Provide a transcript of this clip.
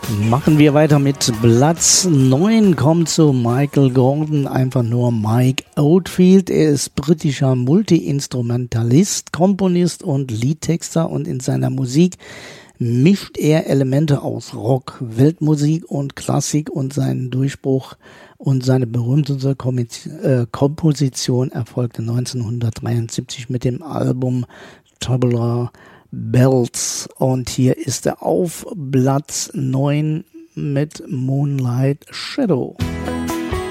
Machen wir weiter mit Platz 9, kommt zu Michael Gordon, einfach nur Mike Oldfield. Er ist britischer Multi-Instrumentalist, Komponist und Liedtexter und in seiner Musik mischt er Elemente aus Rock, Weltmusik und Klassik und seinen Durchbruch und seine berühmteste Komposition erfolgte 1973 mit dem Album Tubular Bells und hier ist er auf Platz 9 mit Moonlight Shadow.